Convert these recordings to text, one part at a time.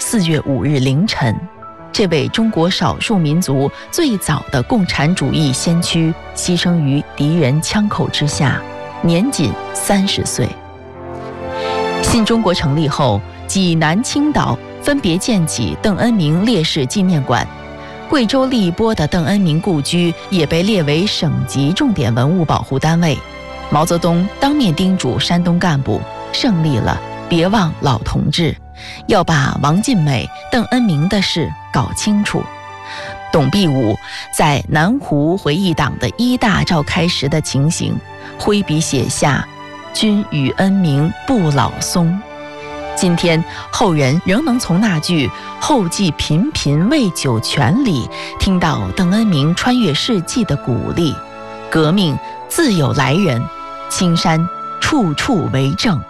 4月5日凌晨，这位中国少数民族最早的共产主义先驱牺牲于敌人枪口之下，年仅30岁。新中国成立后，济南、青岛分别建起邓恩铭烈士纪念馆，贵州荔波的邓恩铭故居也被列为省级重点文物保护单位。毛泽东当面叮嘱山东干部，胜利了，别忘老同志，要把王尽美、邓恩铭的事搞清楚。董必武在南湖回忆党的1大召开时的情形，挥笔写下君与恩铭不老松。今天后人仍能从那句后继频频为九泉里听到邓恩铭穿越世纪的鼓励，革命自有来人，青山处处为证。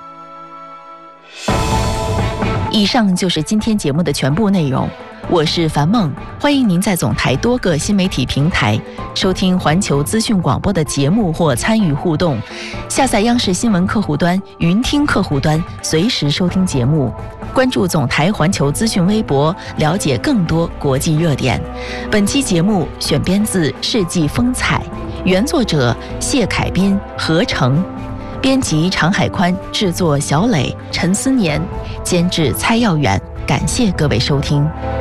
以上就是今天节目的全部内容，我是樊梦，欢迎您在总台多个新媒体平台收听环球资讯广播的节目或参与互动，下载央视新闻客户端、云听客户端，随时收听节目。关注总台环球资讯微博，了解更多国际热点。本期节目选编自《世纪风采》，原作者谢凯斌、何成，编辑常海宽，制作小磊、陈思年，监制蔡耀远。感谢各位收听。